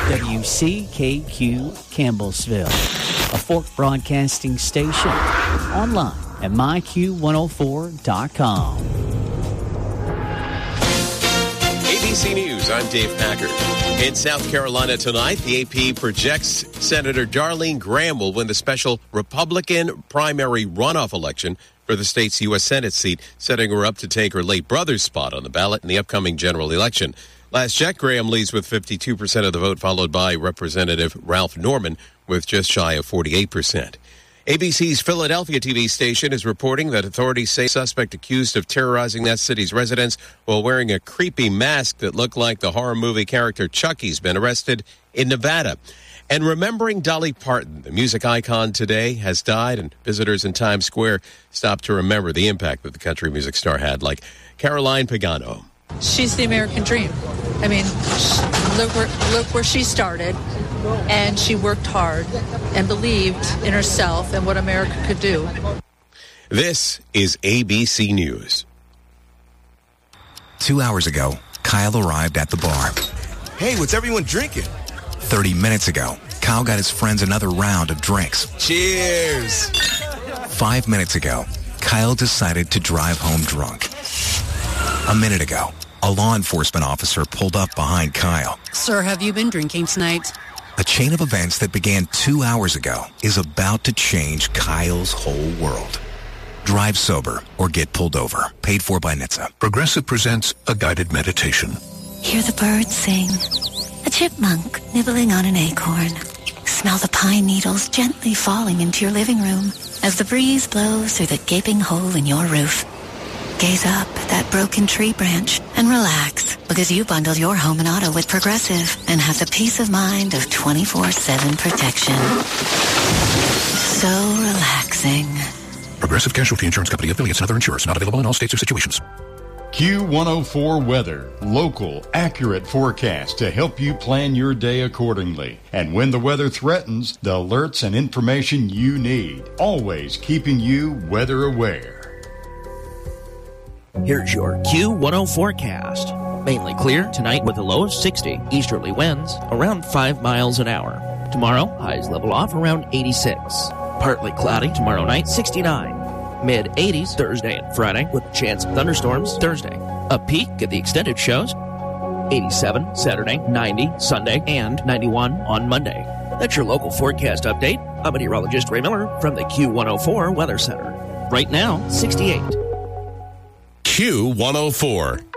WCKQ Campbellsville, a Fork Broadcasting station. Online at myq104.com. ABC News, I'm Dave Packard. In South Carolina tonight, the AP projects Senator Darlene Graham will win the special Republican primary runoff election for the state's U.S. Senate seat, setting her up to take her late brother's spot on the ballot in the upcoming general election. Last check, Graham leads with 52% of the vote, followed by Representative Ralph Norman with just shy of 48%. ABC's Philadelphia TV station is reporting that authorities say a suspect accused of terrorizing that city's residents while wearing a creepy mask that looked like the horror movie character Chucky's been arrested in Nevada. And remembering Dolly Parton, the music icon today, has died, and visitors in Times Square stopped to remember the impact that the country music star had, like Caroline Pagano. She's the American dream. I mean, look where she started, and she worked hard and believed in herself and what America could do. This is ABC News. 2 hours ago, Kyle arrived at the bar. Hey, what's everyone drinking? 30 minutes ago, Kyle got his friends another round of drinks. Cheers! 5 minutes ago, Kyle decided to drive home drunk. A minute ago, a law enforcement officer pulled up behind Kyle. Sir, have you been drinking tonight? A chain of events that began 2 hours ago is about to change Kyle's whole world. Drive sober or get pulled over. Paid for by NHTSA. Progressive presents a guided meditation. Hear the birds sing. A chipmunk nibbling on an acorn. Smell the pine needles gently falling into your living room as the breeze blows through the gaping hole in your roof. Gaze up at that broken tree branch and relax, because you bundled your home and auto with Progressive and have the peace of mind of 24/7 protection. So relaxing. Progressive Casualty Insurance Company, affiliates, and other insurers. Not available in all states or situations. Q104 Weather. Local, accurate forecast to help you plan your day accordingly. And when the weather threatens, the alerts and information you need. Always keeping you weather aware. Here's your Q10 forecast. Mainly clear tonight with a low of 60. Easterly winds around 5 miles an hour. Tomorrow, highs level off around 86. Partly cloudy tomorrow night, 69. Mid-80s Thursday and Friday with a chance of thunderstorms Thursday. A peak at the extended shows, 87 Saturday, 90 Sunday, and 91 on Monday. That's your local forecast update. I'm meteorologist Ray Miller from the Q104 Weather Center. Right now, 68. Q104.